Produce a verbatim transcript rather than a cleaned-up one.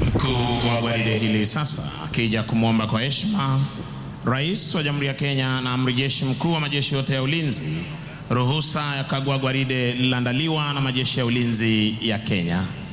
Mkuu wa gwaride hili sasa akija kumwomba kwa heshima Rais wa Jamhuri ya Kenya na Amiri Jeshi Mkuu wa majeshi yote ya ulinzi ruhusa ya kagua gwaride lililoandaliwa na majeshi ya ulinzi ya Kenya.